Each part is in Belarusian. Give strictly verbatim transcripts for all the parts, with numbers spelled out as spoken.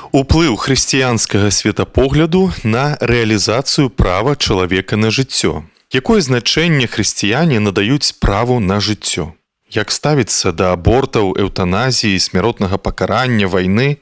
Уплыў хрысціянскага светапогляду на рэалізацыю права чалавека на жыццё. Якое значэнне хрысціяне надаюць праву на жыццё? Як ставіцца да абортаў, эўтаназіі, смяротнага пакарання, вайны?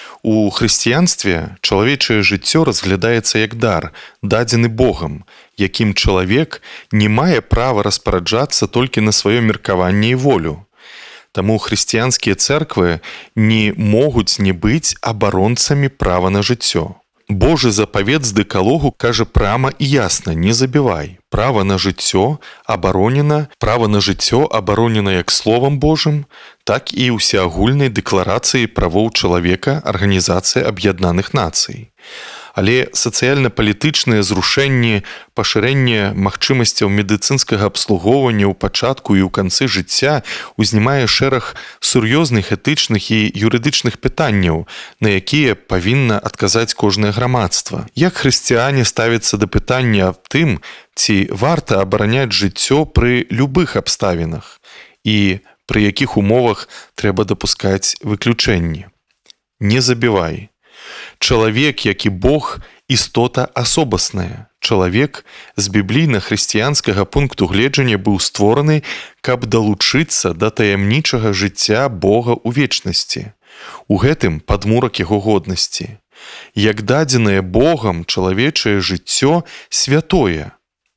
У хрысціянстве чалавечае жыццё разглядаецца як дар, дадзены Богам, якім чалавек не мае права распараджацца толькі на сваё меркаванне і волю. Таму хрысціянскія цэрквы не могуць не быць абаронцамі права на жыццё. Божы запавет з дэкалогу кажа прама і ясна: не забівай. Права на жыццё абаронена, права на жыццё абаронена як словам Божым, так і ўсеагульнай дэкларацыяй правоў чалавека Арганізацыі Аб'яднаных Нацый. Але сацыяльна-палітычныя зрушэнні, пашырэнне магчымасцяў медыцынскага абслугоўвання ў пачатку і ў канцы жыцця узнімае шэраг сур'ёзных этычных і юрыдычных пытанняў, на якія павінна адказаць кожнае грамадства. Як хрысціяне ставяцца да пытання аб тым, ці варта абараняць жыццё пры любых абставінах і пры якіх умовах трэба дапускаць выключэнні. Не забівай. Чалавек, як і Бог, істота асобасная. Чалавек з біблійна-хрысціянскага пункту гледжання быў створаны, каб далучыцца да таямнічага жыцця Бога ў вечнасці. У гэтым падмурак яго годнасці. Як дадзенае Богам чалавечае жыццё святое.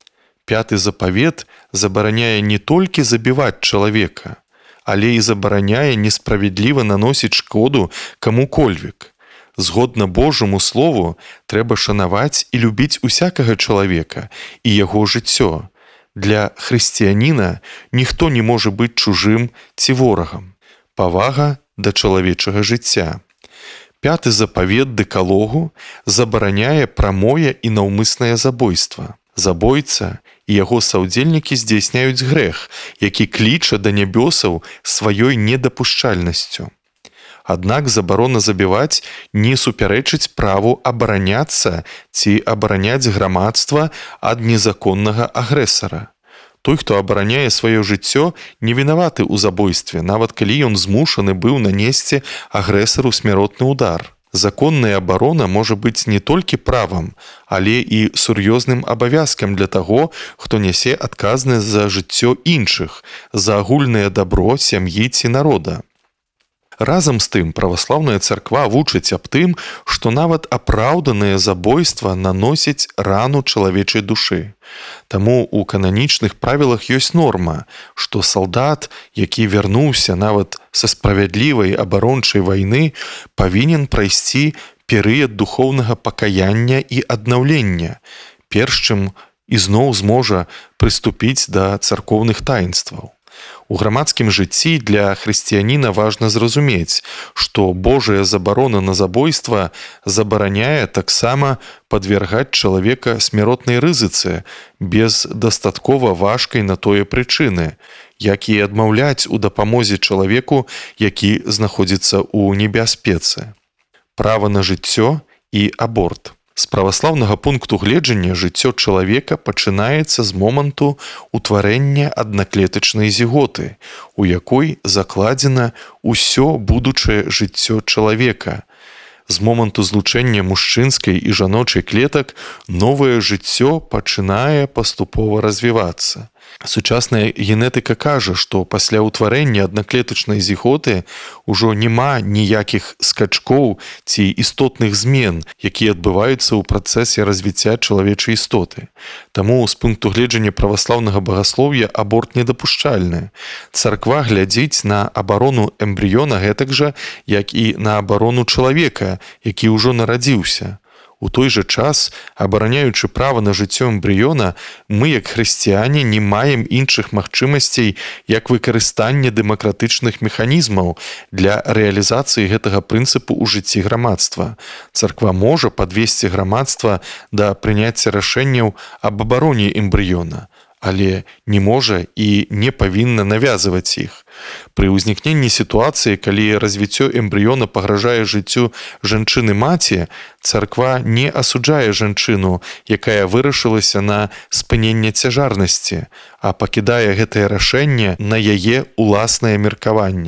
Пяты запавет забараняе не толькі забіваць чалавека, але і забараняе несправядліва наносіць шкоду каму-кольвек. Згодна Божаму слову, трэба шанаваць і любіць усякага чалавека і яго жыццё. Для хрысціяніна ніхто не можа быць чужым ці ворагам. Павага да чалавечага жыцця. Пяты запавет дэкалогу забараняе прамое і наўмыснае забойства. Забойца і яго саўдзельнікі здзяйсняюць грэх, які кліча да нябёсаў сваёй недапушчальнасцю. Аднак забарона забіваць не супярэчыць праву абараняцца ці абараняць грамадства ад незаконнага агрэсара. Той, хто абараняе сваё жыццё, не вінаваты ў забойстве, нават калі ён змушаны быў нанесці агрэсару смяротны ўдар. Законная абарона можа быць не толькі правам, але і сур'ёзным абавязкам для таго, хто нясе адказнасць за жыццё іншых, за агульнае дабро сям'і ці народа. Разам з тым, праваслаўная царква вучыць аб тым, што нават апраўданае забойства наносіць рану чалавечай душы. Таму ў кананічных правілах ёсць норма, што салдат, які вярнуўся нават са справядлівай абарончай вайны, павінен прайсці перыяд духоўнага пакаяння і аднаўлення, перш чым ізноў зможа прыступіць да царкоўных таінстваў. У грамадскім жыцці для хрысціяніна важна зразумець, што Божая забарона на забойства забараняе таксама падвяргаць чалавека смяротнай рызыцы без дастаткова важкай на тое прычыны, як і адмаўляць у дапамозе чалавеку, які знаходзіцца ў небяспецы. Права на жыццё і аборт. З праваслаўнага пункту гледжання жыццё чалавека пачынаецца з моманту ўтварэння аднаклетачнай зіготы, у якой закладзена ўсё будучае жыццё чалавека. З моманту злучэння мужчынскай і жаночай клетак новае жыццё пачынае паступова развівацца. Сучасная генетыка кажа, што пасля ўтварэння аднаклетачнай зіготы ўжо няма ніякіх скачкоў ці істотных змен, якія адбываюцца ў працэсе развіцця чалавечай істоты. Таму з пункту гледжання праваслаўнага багаслоўя аборт недапушчальны. Царква глядзіць на абарону эмбрыёна гэтак жа, як і на абарону чалавека, які ўжо нарадзіўся. У той жа час, абараняючы права на жыццё эмбрыёна, мы, як хрысціяне, не маем іншых магчымасцей, як выкарыстанне дэмакратычных механізмаў для рэалізацыі гэтага прынцыпу ў жыцці грамадства. Царква можа падвесці грамадства да прыняцця рашэнняў аб абароне эмбрыёна, але не можа і не павінна навязваць іх. Пры ўзнікненні сітуацыі, калі развіццё эмбрыёна пагражае жыццю жанчыны-маці, царква не асуджае жанчыну, якая вырашылася на спыненне цяжарнасці, а пакідае гэтае рашэнне на яе ўласнае меркаванне.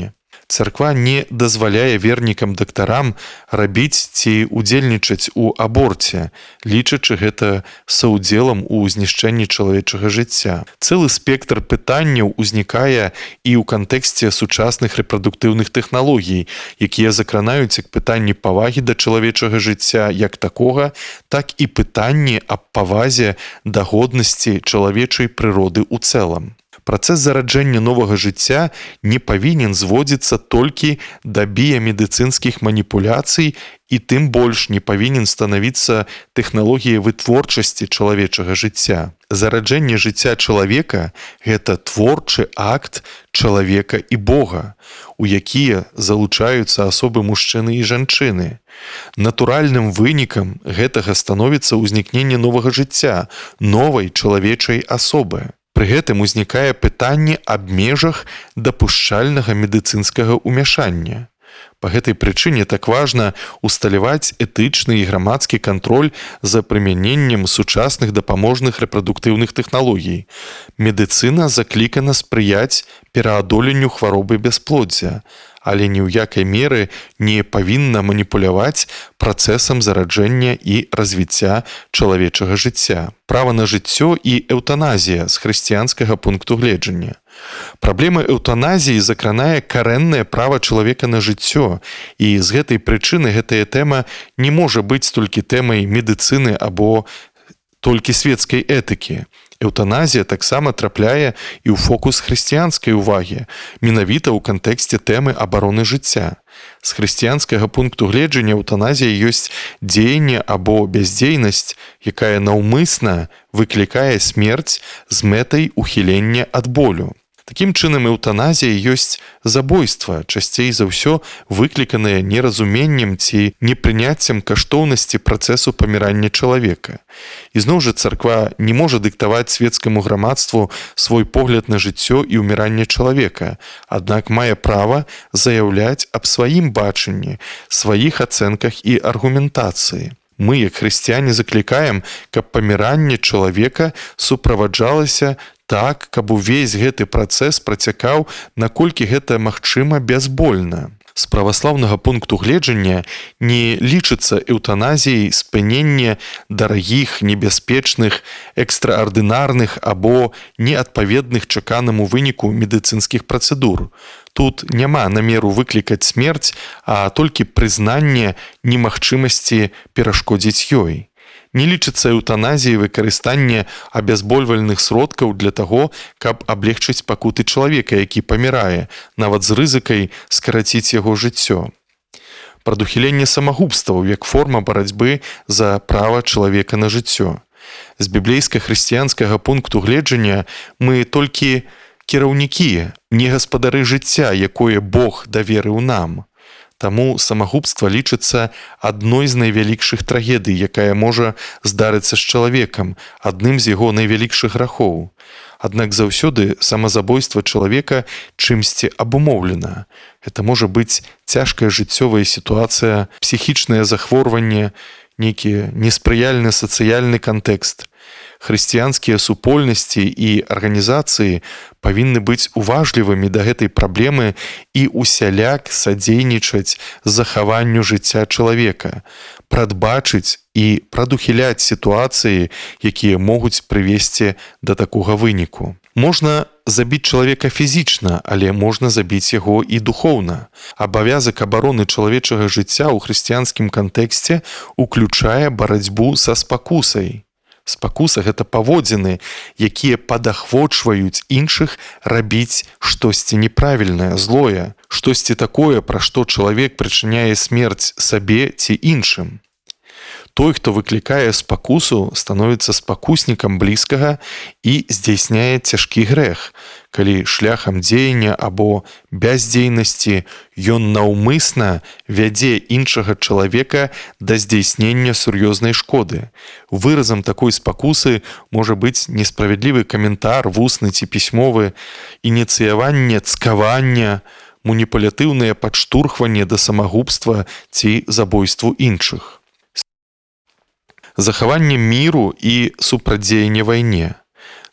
Царква не дазваляе вернікам-дактарам рабіць ці удзельнічаць у аборце, лічачы гэта саўдзелам у знішчэнні чалавечага жыцця. Цэлы спектр пытанняў узнікае і ў кантэксце сучасных рэпрадуктыўных тэхналогій, якія закранаюць як пытанні павагі да чалавечага жыцця як такога, так і пытанні аб павазе да годнасці чалавечай прыроды ў цэлым. Працэс зараджэння новага жыцця не павінен зводзіцца толькі да біямедыцынскіх маніпуляцый і тым больш не павінен станавіцца тэхналогіяй вытворчасці чалавечага жыцця. Зараджэнне жыцця чалавека – гэта творчы акт чалавека і Бога, у якія залучаюцца асобы мужчыны і жанчыны. Натуральным вынікам гэтага становіцца ўзнікненне новага жыцця, новай чалавечай асобы. Пры гэтым узнікае пытанне аб межах дапушчальнага медыцынскага ўмяшання. Па гэтай прычыне так важна усталяваць этычны і грамадскі кантроль за прымяненнем сучасных дапаможных рэпрадуктыўных тэхналогій. Медыцына заклікана спрыяць пераадоленню хваробы бясплоддзя, але ні ў якай меры не павінна маніпуляваць працэсам зараджэння і развіцця чалавечага жыцця. Права на жыццё і эўтаназія з хрысціянскага пункту гледжання. Праблема эўтаназіі закранае карэннае права чалавека на жыццё, і з гэтай прычыны гэтая тэма не можа быць толькі тэмай медыцыны або толькі свецкай этыкі. Эўтаназія таксама трапляе і ў фокус хрысціянскай увагі, менавіта ў кантэксце тэмы абароны жыцця. З хрысціянскага пункту гледжання эўтаназія ёсць дзеянне або бяздзейнасць, якая наўмысна выклікае смерць з мэтай ухілення ад болю. Такім чынам, эўтаназія ёсць забойства, часцей за ўсё выкліканае неразуменнем ці непрыняццем каштоўнасці працэсу памірання чалавека. І зноў жа царква не можа дыктаваць свецкаму грамадству свой погляд на жыццё і ўміранне чалавека, аднак мае права заяўляць аб сваім бачанні, сваіх ацэнках і аргументацыі. Мы, як хрысціяне, заклікаем, каб паміранне чалавека суправаджалася так, каб увесь гэты працэс працякаў, наколькі гэта магчыма бязбольна. З праваслаўнага пункту гледжання не лічыцца эўтаназіяй спыненне дарагіх, небяспечных, экстраардынарных або неадпаведных чаканаму выніку медыцынскіх працэдур. Тут няма намеру выклікаць смерць, а толькі прызнанне немагчымасці перашкодзіць ёй. Не лічыцца эўтаназіяй выкарыстанне абязбольвальных сродкаў для таго, каб аблегчыць пакуты чалавека, які памірае, нават з рызыкай скараціць яго жыццё. Прадухіленне самагубстваў як форма барацьбы за права чалавека на жыццё. З біблейска-хрысціянскага пункту гледжання мы толькі кіраўнікі, не гаспадары жыцця, якое Бог даверыў нам. Таму самагубства лічыцца адной з найвялікшых трагедый, якая можа здарыцца з чалавекам, адным з яго найвялікшых грахоў. Аднак заўсёды самазабойства чалавека чымсьці абумоўлена. Гэта можа быць цяжкая жыццёвая сітуацыя, псіхічнае захворванне, нейкі неспрыяльны сацыяльны кантэкст. Хрысціянскія супольнасці і арганізацыі павінны быць уважлівымі да гэтай праблемы і усяляк садзейнічаць захаванню жыцця чалавека, прадбачыць і прадухіляць сітуацыі, якія могуць прывесці да такога выніку. Можна забіць чалавека фізічна, але можна забіць яго і духоўна. Абавязак абароны чалавечага жыцця ў хрысціянскім кантэксце уключае барацьбу са спакусай. Спакуса – гэта паводзіны, якія падахвочваюць іншых рабіць штосьці неправільнае, злое, штосьці такое, пра што чалавек прычыняе смерць сабе ці іншым. Той, хто выклікае спакусу, становіцца спакуснікам блізкага і здзяйсняе цяжкі грэх, калі шляхам дзеяння або бяздзейнасці ён наўмысна вядзе іншага чалавека да здзяйснення сур'ёзнай шкоды. Выразам такой спакусы можа быць несправядлівы каментар, вусны ці пісьмовы, ініцыяванне цкавання, маніпулятыўнае падштурхванне да самагубства ці забойству іншых. Захаванне міру і супрацьдзеянне вайне.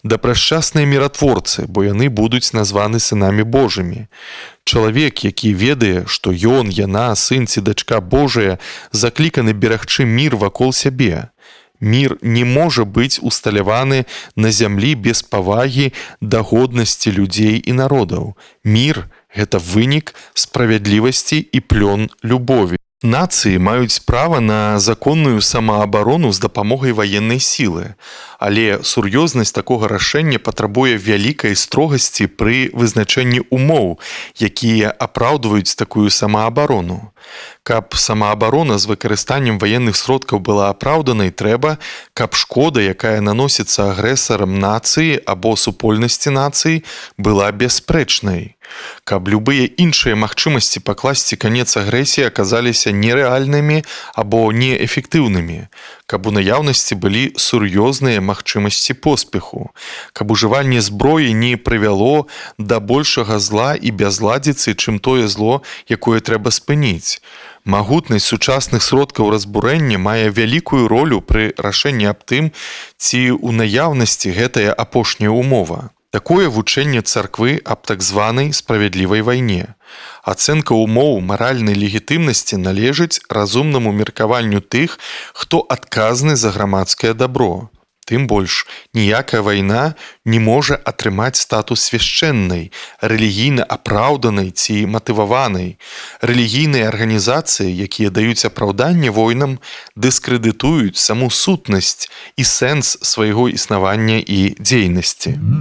Дабрашчасныя міратворцы, бо яны будуць названы сынамі Божымі. Чалавек, які ведае, што ён, яна, сын ці дачка Божая, закліканы берагчы мір вакол сябе. Мір не можа быць усталяваны на зямлі без павагі да годнасці людзей і народаў. Мір – гэта вынік справядлівасці і плён любові. Нацыі маюць права на законную самаабарону з дапамогай ваеннай сілы, але сур'ёзнасць такога рашэння патрабуе вялікай строгасці пры вызначэнні умоў, якія апраўдваюць такую самаабарону. Каб самаабарона з выкарыстаннем ваенных сродкаў была апраўданай, трэба, каб шкода, якая наносіцца агрэсарам нацыі або супольнасці нацыі, была бясспрэчнай. Каб любыя іншыя магчымасці пакласці канец агрэсіі аказаліся нерэальнымі або неэфектыўнымі, каб у наяўнасці былі сур'ёзныя магчымасці поспеху, каб ужыванне зброі не прывяло да большага зла і бязладзіцы, чым тое зло, якое трэба спыніць. Магутнасць сучасных сродкаў разбурэння мае вялікую ролю пры рашэнні аб тым, ці ў наяўнасці гэтая апошняя умова. Такое вучэнне царквы аб так званай справядлівай вайне. Ацэнка умоў маральнай легітымнасці належыць разумнаму меркаванню тых, хто адказны за грамадскае дабро. Тым больш, ніякая вайна не можа атрымаць статус свяшчэннай, рэлігійна апраўданай ці матываванай. Рэлігійныя арганізацыі, якія даюць апраўданне войнам, дыскрэдытуюць саму сутнасць і сэнс свайго існавання і дзейнасці.